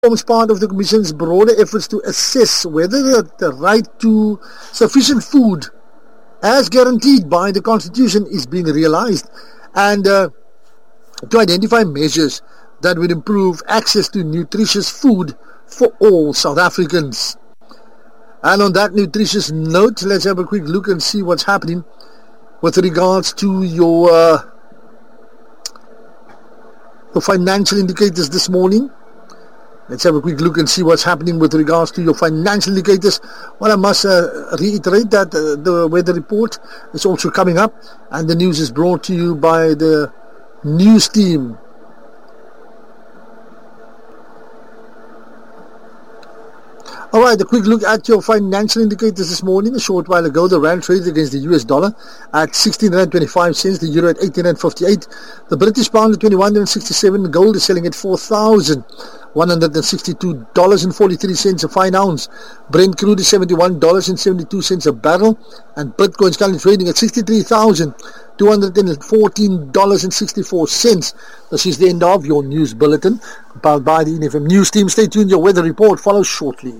forms part of the Commission's broader efforts to assess whether the right to sufficient food as guaranteed by the Constitution is being realized, and to identify measures that would improve access to nutritious food for all South Africans. And on that nutritious note, let's have a quick look and see what's happening with regards to your financial indicators this morning. Let's have a quick look and see what's happening with regards to your financial indicators. Well, I must reiterate that the weather report is also coming up, and the news is brought to you by the news team. Alright, a quick look at your financial indicators this morning. A short while ago, the rand traded against the US dollar at 16.25 cents, the euro at 18.58, the British pound at 21.67, gold is selling at $4,162.43 a fine ounce. Brent crude is $71.72 a barrel, and Bitcoin is currently trading at $63,214.64. This is the end of your news bulletin, compiled by the ENFM News team. Stay tuned, your weather report follows shortly.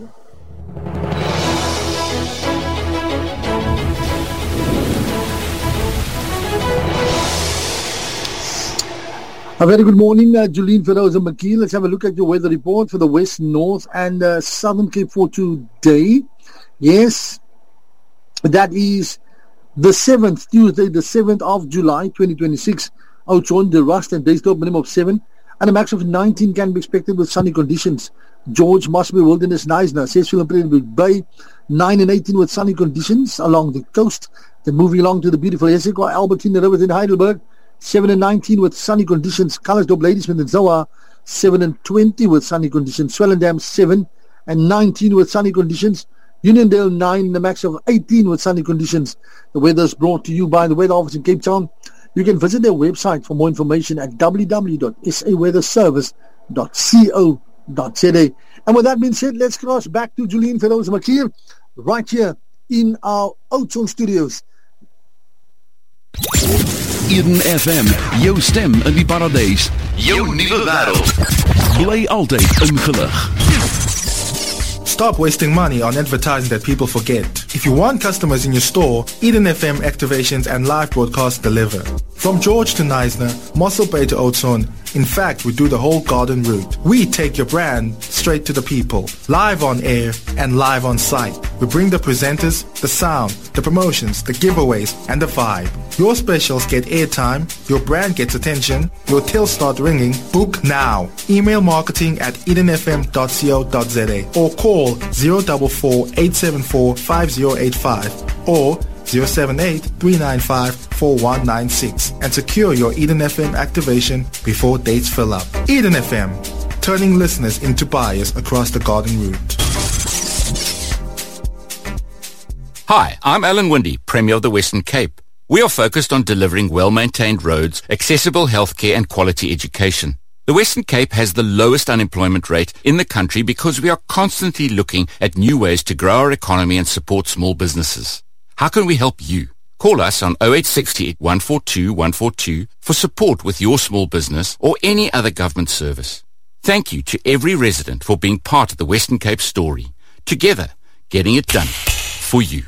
A very good morning, Julene Feroza McKee. Let's have a look at your weather report for the West, North and Southern Cape for today. Yes, that is the 7th, Tuesday, the 7th of July, 2026. Oudtshoorn, the Rust and Daystop, minimum of 7 and a max of 19 can be expected with sunny conditions. George, Mossby, Wilderness, Knysna, Sesville and Prenderwood Bay, 9 and 18 with sunny conditions along the coast. Then moving along to the beautiful Hessequa, Albertine, Riverton, Heidelberg, 7 and 19 with sunny conditions. Calisdorp, Ladysmith and Zoa, 7 and 20 with sunny conditions. Swellendam, 7 and 19 with sunny conditions. Uniondale, 9, the max of 18 with sunny conditions. The weather is brought to you by the Weather Office in Cape Town. You can visit their website for more information at www.saweatherservice.co.za. And with that being said, let's cross back to Julene Feroza McKee right here in our Oudtshoorn studios. Eden FM, jou stem in die paradijs, jou nuwe wêreld. Bly altyd ingelig. Stop wasting money on advertising that people forget. If you want customers in your store, Eden FM activations and live broadcasts deliver. From George to Knysna, Mossel Bay to Oudtshoorn, in fact, we do the whole garden route. We take your brand straight to the people, live on air and live on site. We bring the presenters, the sound, the promotions, the giveaways, and the vibe. Your specials get airtime, your brand gets attention, your tills start ringing. Book now. Email marketing at edenfm.co.za or call 044-874-5085 or 078-395-4196 and secure your Eden FM activation before dates fill up. Eden FM, turning listeners into buyers across the garden route. Hi, I'm Alan Windy, Premier of the Western Cape. We are focused on delivering well-maintained roads, accessible healthcare and quality education. The Western Cape has the lowest unemployment rate in the country because we are constantly looking at new ways to grow our economy and support small businesses. How can we help you? Call us on 0868 142 142 for support with your small business or any other government service. Thank you to every resident for being part of the Western Cape story. Together, getting it done for you.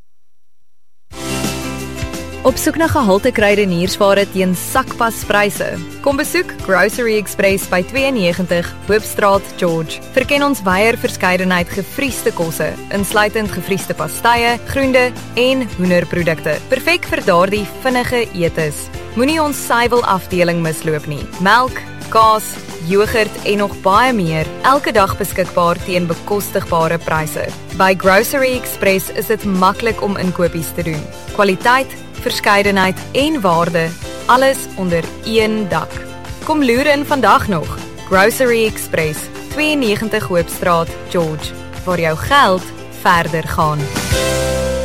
Op soek na gehalte kruideniersware teen sakpaspryse. Kom besoek Grocery Express by 92 Hoopstraat, George. Verken ons wyeer verskeidenheid gevriesde kosse, insluitend gevriesde pastye, groente en hoenderprodukte. Perfek vir daardie vinnige etes. Moenie ons suiwel afdeling misloop nie. Melk, kaas, yoghurt en nog baie meer, elke dag beskikbaar teen bekostigbare pryse. By Grocery Express is dit maklik om inkopies te doen. Kwaliteit, verskeidenheid en waarde, alles onder een dak. Kom loer in vandag nog. Grocery Express, 92 Hoopstraat, George, waar jou geld verder gaan.